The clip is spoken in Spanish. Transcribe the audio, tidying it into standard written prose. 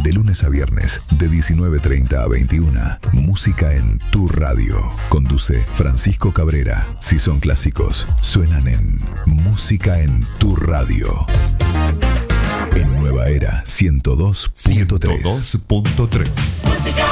De lunes a viernes, de 19:30 a 21. Música en tu radio. Conduce Francisco Cabrera. Si son clásicos, suenan en Música en tu radio. En Nueva Era 102.3. 102.3.